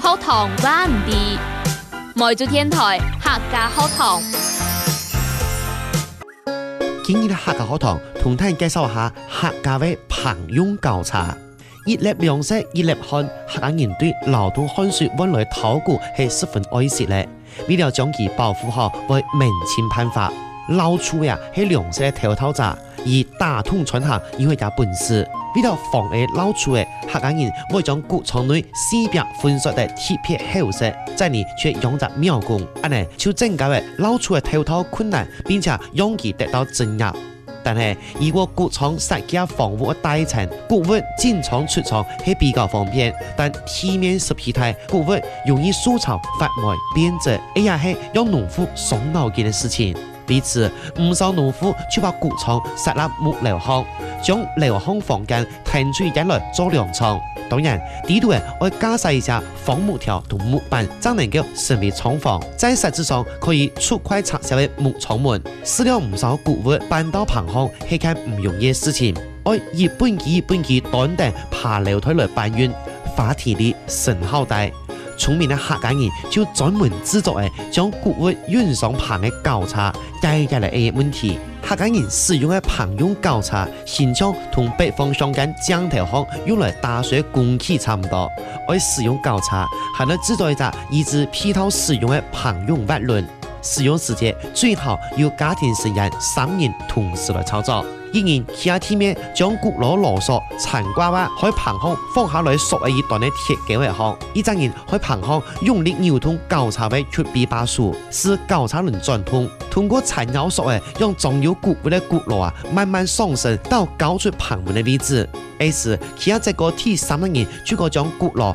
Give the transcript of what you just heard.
學堂灣地，梅州電台客家學堂。 今日的客家學堂同大家介紹下客家嘅烹飪搞茶。一粒糧食一粒汗，客家人對勞動汗水換來討古係十分愛惜嘅。為了將其保護好，為明清辦法，撈出呀係糧食嘅頭頭渣，而打通穿行要係有本事。為了防止撈出嘅，客家人會將谷倉內四邊分削嘅鐵片厚實，在呢卻用着妙功，安尼就增加嘅撈出嘅頭頭困難，並且容易得到鎮壓。但係，如果谷倉設計房屋嘅大層，谷物進倉出倉係比較方便，但地面濕氣大，谷物容易豎草發霉變質，也係讓農夫傷腦筋嘅事情。為此，唔少農夫就把谷倉設立木樓巷，將樓巷房間騰出一來做糧倉。當然，呢度要加上一下放木條同木板，才能夠成為廠房。在實質上可以出快拆卸嘅木廠門，使了唔少谷物搬到棚巷係件唔容易嘅事情。要一本機短等爬樓梯來搬運，花體力神耗大。聰明嘅客家人就專門製作將谷物運上棚嘅搞茶，解決了呢個問題。客家人使用嘅烹飪搞茶，形狀同北方相間漿頭巷用來打水工具差唔多。要使用搞茶，還要製作一隻以至配套使用嘅烹飪滑輪。使用時間最好由家庭成員3人同時來操作。一人企喺地面，將谷攞羅索殘瓜娃喺棚巷放下來索嘅一段嘅鐵橋嘅巷，一陣人喺棚巷用力扭動搞茶嘅出臂把手，使搞茶輪轉通。通過殘咬索用裝有谷物嘅谷羅慢慢上升到高出棚門嘅位置。於是企喺這個第3人就個將谷羅